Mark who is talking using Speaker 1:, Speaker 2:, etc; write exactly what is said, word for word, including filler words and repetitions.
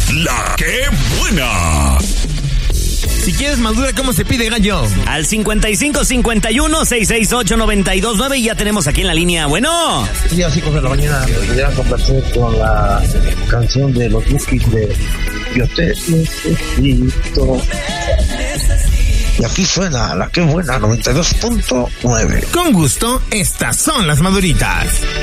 Speaker 1: La que buena.
Speaker 2: Si quieres madura, ¿cómo se pide, gallo?
Speaker 3: Al cincuenta y cinco cincuenta y uno seiscientos sesenta y ocho noventa y dos nueve y ya tenemos aquí en la línea. Bueno.
Speaker 4: Sí, así como de la mañana me pudieran complacer con la canción de los Bukis de Yo te necesito. Y aquí suena La que buena, noventa y dos punto nueve.
Speaker 2: Con gusto, estas son las maduritas.